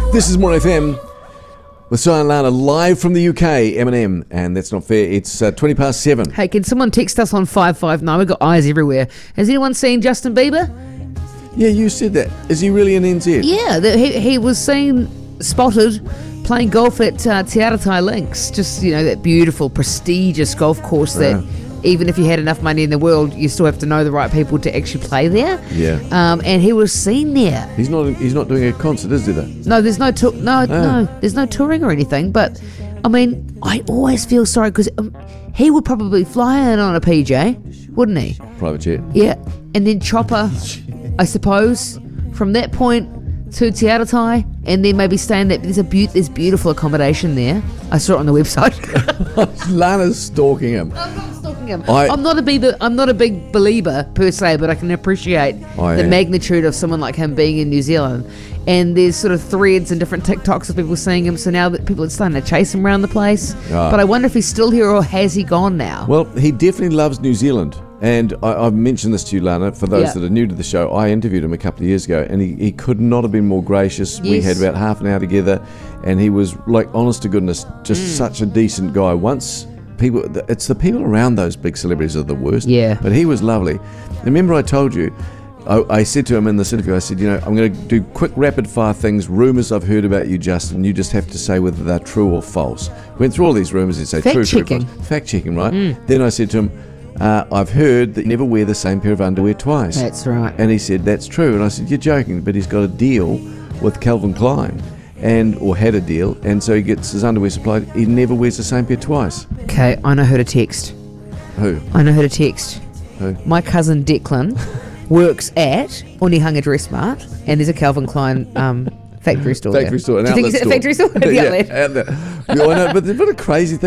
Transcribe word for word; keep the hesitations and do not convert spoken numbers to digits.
This is More F M with Sion Lana live from the U K, Eminem, and that's not fair. It's uh, twenty past seven. Hey, can someone text us on five five nine? We've got eyes everywhere. Has anyone seen Justin Bieber? Yeah, you said that. Is he really an N Z? Yeah, the, he, he was seen, spotted, playing golf at uh, Te Aratai Links. Just, you know, that beautiful, prestigious golf course that... Uh. Even if you had enough money in the world, you still have to know the right people to actually play there. Yeah. Um, and he was seen there. He's not. He's not doing a concert, is he? Though? No, there's no tour. No, Oh. no, there's no touring or anything. But I mean, I always feel sorry because um, he would probably fly in on a P J, wouldn't he? Private jet. Yeah, and then chopper, I suppose, from that point to Te Aratai, and then maybe staying there. There's a be- there's beautiful accommodation there. I saw it on the website. Lana's stalking him. I'm not stalking him. I- I'm not a big I'm not a big believer per se, but I can appreciate I the am. magnitude of someone like him being in New Zealand. And there's sort of threads and different TikToks of people seeing him. So now that people are starting to chase him around the place. Ah. But I wonder if he's still here or has he gone now? Well, he definitely loves New Zealand. And I, I've mentioned this to you, Lana, for those Yeah. that are new to the show. I interviewed him a couple of years ago, and he, he could not have been more gracious. We Yes. had about half an hour together, and he was, like, honest to goodness, just Mm. such a decent guy. Once people, it's the people around those big celebrities are the worst. Yeah. But he was lovely. Remember I told you, I, I said to him in this interview, I said, you know, I'm going to do quick rapid fire things, rumours I've heard about you, Justin. You just have to say whether they're true or false. Went through all these rumours and say Fact true, true, checking. false. Fact checking, right? Then I said to him, uh, I've heard that you never wear the same pair of underwear twice. That's right. And he said, that's true. And I said, you're joking, but he's got a deal with Calvin Klein, and or had a deal, and so he gets his underwear supplied. He never wears the same pair twice. Okay, I know who to text. Who? I know who to text. Who? My cousin Declan works at Onehunga Dress Mart, and there's a Calvin Klein um, factory store Factory there. store, an Do you think outlet it's a factory store? The yeah, outlet. outlet. Yeah, I know, but, but a crazy thing.